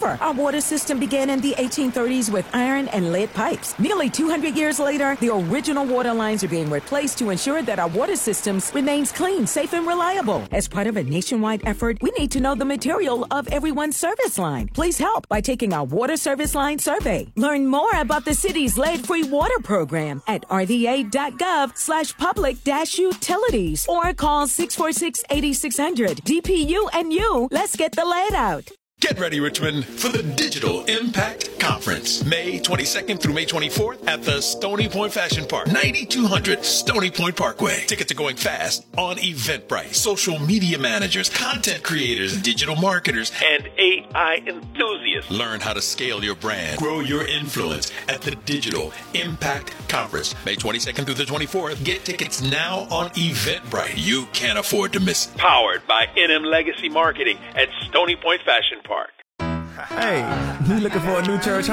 Remember, our water system began in the 1830s with iron and lead pipes. Nearly 200 years later, the original water lines are being replaced to ensure that our water systems remains clean, safe, and reliable. As part of a nationwide effort, we need to know the material of everyone's service line. Please help by taking our water service line survey. Learn more about the city's lead-free water program at rda.gov/public-utilities or call 646-8600. DPU and you, let's get the lead out. Get ready, Richmond, for the Digital Impact Conference, May 22nd through May 24th at the Stony Point Fashion Park, 9200 Stony Point Parkway. Tickets are going fast on Eventbrite. Social media managers, content creators, digital marketers, and AI enthusiasts. Learn how to scale your brand, grow your influence at the Digital Impact Conference, May 22nd through the 24th. Get tickets now on Eventbrite. You can't afford to miss it. Powered by NM Legacy Marketing at Stony Point Fashion Park. Hey, you looking for a new church home?